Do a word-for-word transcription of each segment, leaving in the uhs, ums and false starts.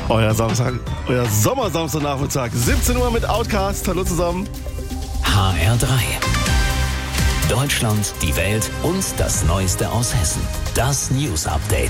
Euer Samstag, euer Sommersamstagnachmittag, siebzehn Uhr mit Outcast. Hallo zusammen. H R drei. Deutschland, die Welt und das Neueste aus Hessen. Das News Update.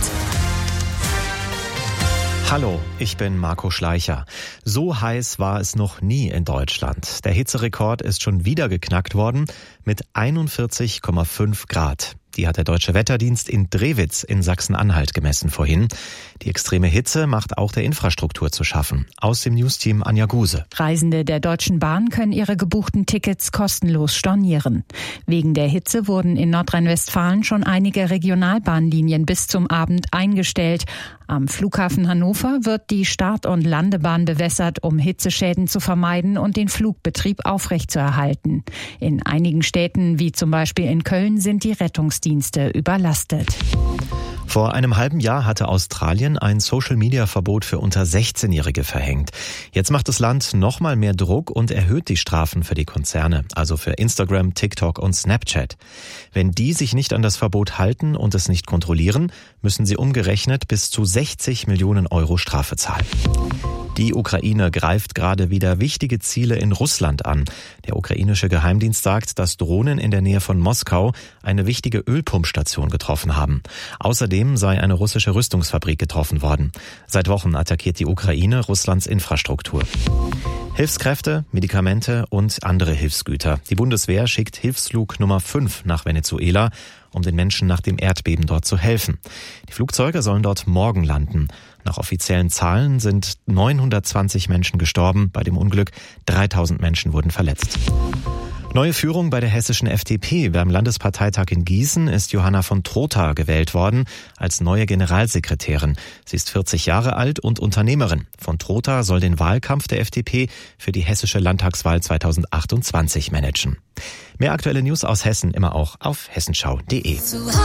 Hallo, ich bin Marco Schleicher. So heiß war es noch nie in Deutschland. Der Hitzerekord ist schon wieder geknackt worden mit einundvierzig Komma fünf Grad. Die hat der Deutsche Wetterdienst in Drewitz in Sachsen-Anhalt gemessen vorhin. Die extreme Hitze macht auch der Infrastruktur zu schaffen. Aus dem Newsteam Anja Guse. Reisende der Deutschen Bahn können ihre gebuchten Tickets kostenlos stornieren. Wegen der Hitze wurden in Nordrhein-Westfalen schon einige Regionalbahnlinien bis zum Abend eingestellt. Am Flughafen Hannover wird die Start- und Landebahn bewässert, um Hitzeschäden zu vermeiden und den Flugbetrieb aufrechtzuerhalten. In einigen Städten, wie zum Beispiel in Köln, sind die Rettungsdienste überlastet. Vor einem halben Jahr hatte Australien ein Social-Media-Verbot für unter sechzehnjährige verhängt. Jetzt macht das Land noch mal mehr Druck und erhöht die Strafen für die Konzerne, also für Instagram, TikTok und Snapchat. Wenn die sich nicht an das Verbot halten und es nicht kontrollieren, müssen sie umgerechnet bis zu sechzig Millionen Euro Strafe zahlen. Die Ukraine greift gerade wieder wichtige Ziele in Russland an. Der ukrainische Geheimdienst sagt, dass Drohnen in der Nähe von Moskau eine wichtige Ölpumpstation getroffen haben. Außerdem sei eine russische Rüstungsfabrik getroffen worden. Seit Wochen attackiert die Ukraine Russlands Infrastruktur. Hilfskräfte, Medikamente und andere Hilfsgüter. Die Bundeswehr schickt Hilfsflug Nummer fünf nach Venezuela, um den Menschen nach dem Erdbeben dort zu helfen. Die Flugzeuge sollen dort morgen landen. Nach offiziellen Zahlen sind neunhundertzwanzig Menschen gestorben bei dem Unglück. dreitausend Menschen wurden verletzt. Neue Führung bei der hessischen F D P. Beim Landesparteitag in Gießen ist Johanna von Trotha gewählt worden als neue Generalsekretärin. Sie ist vierzig Jahre alt und Unternehmerin. Von Trotha soll den Wahlkampf der F D P für die hessische Landtagswahl zweitausendachtundzwanzig managen. Mehr aktuelle News aus Hessen immer auch auf hessenschau punkt de.